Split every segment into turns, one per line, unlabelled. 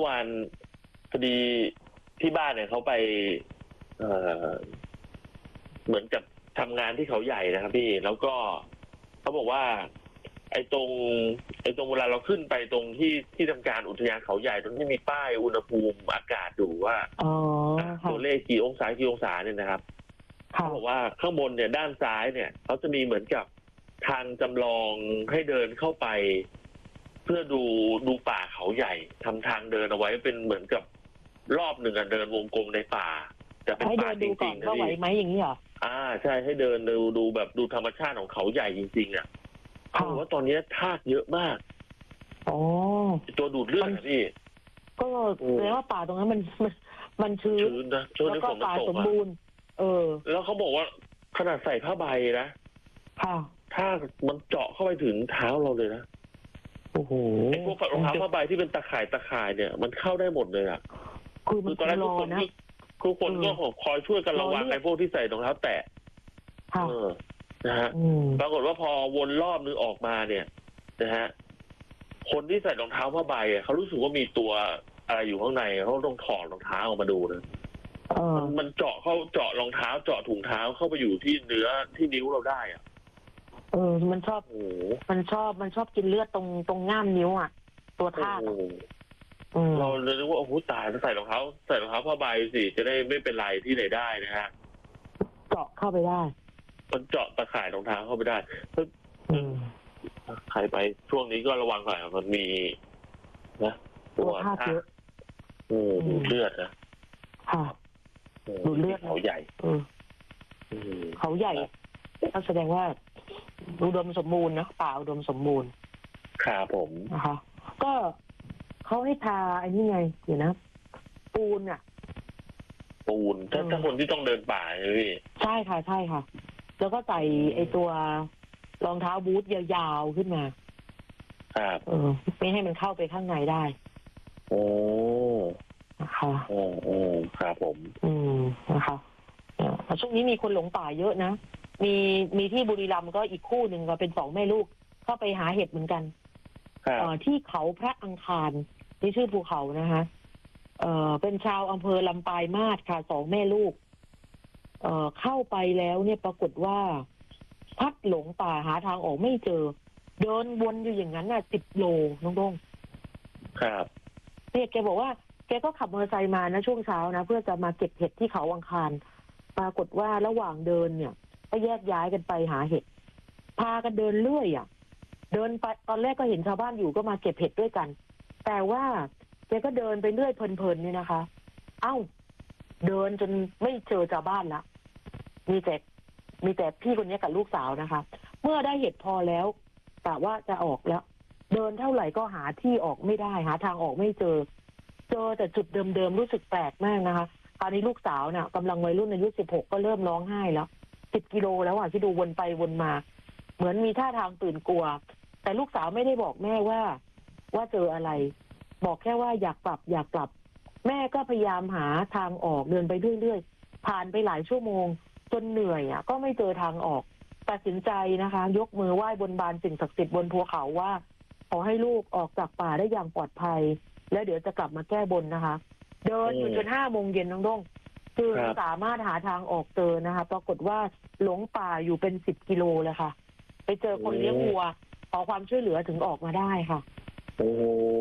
วานพอดีที่บ้านเนี่ยเขาไปเหมือนกับทำงานที่เขาใหญ่นะครับพี่แล้วก็เขาบอกว่าไอ้ตรงเวลาเราขึ้นไปตรงที่ทำการอุทยานเขาใหญ่ตรงที่มีป้ายอุณหภูมิอากาศดูว่าตัวเลขกี่องศาเนี่ยนะครับเขาบอกว่าข้างบนเนี่ยด้านซ้ายเนี่ยเขาจะมีเหมือนกับทางจำลองให้เดินเข้าไปเพื่อดูป่าเขาใหญ่ทำทางเดินเอาไว้เป็นเหมือนกับรอบหนึ่งเดินวงกลมในป่าจะเป็นป่าจริงๆนะพี่
ไหวไหมอย่างนี้เหรอ
ใช่ให้เดินดูแบบดูธรรมชาติของเขาใหญ่จริงๆเขาบอกว่าตอนนี้ทากเยอะมากตัวดูดเลือดนะพี่
ก็แปลว่าป่าตรงนั้นมันชื้น
นะแล้วก็ป่าสมบูรณ์
แล้ว
เขาบอกว่าขนาดใส่ผ้าใบนะถ้ามันเจาะเข้าไปถึงเท้าเราเลยนะ
โอ้โห
ไอ้พวกรองเท้าผ้าใบที่เป็นตะข่ายเนี่ยมันเข้าได้หมดเลย
คือ
ตอนแรกทุกคนก็คอยช่วยกันระวังไอ้พวกที่ใส่รองเท้าแตะนะฮะปรากฏว่าพอวนรอบนึงออกมาเนี่ยนะฮะคนที่ใส่รองเท้าผ้าใบเขารู้สึกว่ามีตัวอะไรอยู่ข้างในเขาต้องถอดรองเท้าออกมาดูนะมันเจาะรองเท้าเจาะถุงเท้าเข้าไปอยู่ที่เนื้อที่นิ้วเราได้
มันชอบกินเลือดตรงง่ามนิ้วตัวทาก
เราเลยนึกว่าโอ้โหตายใส่รองเท้าผ้าใบสิจะได้ไม่เป็นไรที่ไหนได้นะฮะ
เจาะเข้าไปได้
มันเจาะตะข่ายรองเท้าเข้าไปได้ใครไปช่วงนี้ก็ระวังหน่อยมันมีนะ
ตัวทากเยอะ
ดูเลือดนะ
ดูเลือด
เขาใหญ่
เขาใหญ่ก็แสดงว่าอุดมสมบูรณ์นะป่าอุดมสมบูรณ์
ครับผม
นะคะก็เขาให้ทาไอ้นี่ไงเดี๋ยวนะปูน
ถ้าคนที่ต้องเดินป่าใช่ไหมพี่
ใช่ค่ะแล้วก็ใส่ไอ้ตัวรองเท้าบูทยาวๆขึ้นมา
ครับ
ไม่ให้มันเข้าไปข้างในได้นะคะ
ครับผม
นะคะช่วงนี้มีคนหลงป่าเยอะนะมีที่บุรีรัมย์ก็อีกคู่หนึ่งก็เป็น2แม่ลูกเข้าไปหาเห็ดเหมือนกันที่เขาพระอังคารที่ชื่อภูเขานะคะเป็นชาวอำเภอลำปายมาศค่ะ2แม่ลูกเข้าไปแล้วเนี่ยปรากฏว่าพัดหลงป่าหาทางออกไม่เจอเดินวนอยู่อย่างนั้น10 โลน้องดง
ครับ
เนี่ยแกบอกว่าแกก็ขับมอเตอร์ไซค์มานะช่วงเช้านะเพื่อจะมาเก็บเห็ดที่เขาอังคารปรากฏว่าระหว่างเดินเนี่ยก็แยกย้ายกันไปหาเห็ดพากันเดินเรื่อยเดินไปตอนแรกก็เห็นชาวบ้านอยู่ก็มาเก็บเห็ดด้วยกันแต่ว่าแกก็เดินไปเรื่อยเพลินๆนี่นะคะเดินจนไม่เจอชาวบ้านละมีแต่พี่คนนี้กับลูกสาวนะคะเมื่อได้เห็ดพอแล้วแต่ว่าจะออกแล้วเดินเท่าไหร่ก็หาที่ออกไม่ได้หาทางออกไม่เจอแต่จุดเดิมๆรู้สึกแปลกมากนะคะตอนนี้ลูกสาวน่ะกำลังวัยรุ่นอายุ16ก็เริ่มร้องไห้แล้ว10 กิโลแล้วที่ดูวนไปวนมาเหมือนมีท่าทางตื่นกลัวแต่ลูกสาวไม่ได้บอกแม่ว่าเจออะไรบอกแค่ว่าอยากกลับแม่ก็พยายามหาทางออกเดินไปเรื่อยๆผ่านไปหลายชั่วโมงจนเหนื่อยก็ไม่เจอทางออกตัดสินใจนะคะยกมือไหว้บนบานสิ่งศักดิ์สิทธิ์บนภูเขาว่าขอให้ลูกออกจากป่าได้อย่างปลอดภัยแล้วเดี๋ยวจะกลับมาแก้บนนะคะเดินอยู่จน5 โมงเย็นน้องด้งคือสามารถหาทางออกเจอนะคะปรากฏว่าหลงป่าอยู่เป็น10 กิโลเลยค่ะไปเจอคนเลี้ยงวัวขอความช่วยเหลือถึงออกมาได้ค่ะ
โอ้โห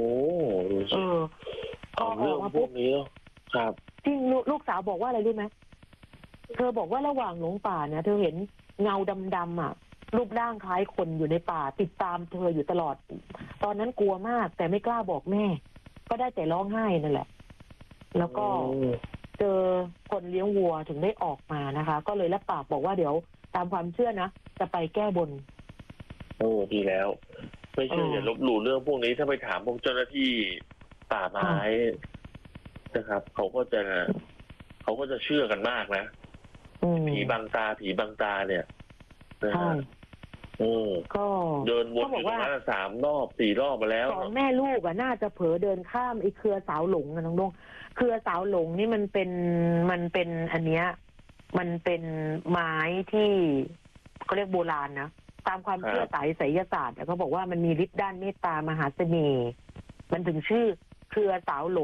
พอออกมาปุ๊บ
นี้ครับ
จริงลูกสาวบอกว่าอะไรรู้ไหมเธอบอกว่าระหว่างหลงป่าเนี่ยเธอเห็นเงาดำๆรูปร่างคล้ายคนอยู่ในป่าติดตามเธออยู่ตลอดตอนนั้นกลัวมากแต่ไม่กล้าบอกแม่ก็ได้แต่ร้องไห้นั่นแหละแล้วก็เจอคนเลี้ยงวัวถึงได้ออกมานะคะก็เลยรับปากบอกว่าเดี๋ยวตามความเชื่อนะจะไปแก้บน
ดีแล้วไม่เชื่ออย่าลบหลู่เรื่องพวกนี้ถ้าไปถามพวกเจ้าหน้าที่ป่าไม้นะครับเขาก็จะเชื่อกันมากนะผีบังตาเนี่ยนะฮะ
ก็
เดินวนอยู่ตรงนั้น3 รอบ 4 รอบมาแล้ว
2 แม่ลูกน่าจะเผลอเดินข้ามไอ้เครือสาวหลงน้องดงเครือสาวหลงนี่มันเป็นอันเนี้ยมันเป็นไม้ที่เขาเรียกโบราณนะตามความเชื่อไสยศาสตร์เขาบอกว่ามันมีฤทธิ์ด้านเมตตามหาเสน่ห์มันถึงชื่อเครือสาวหลง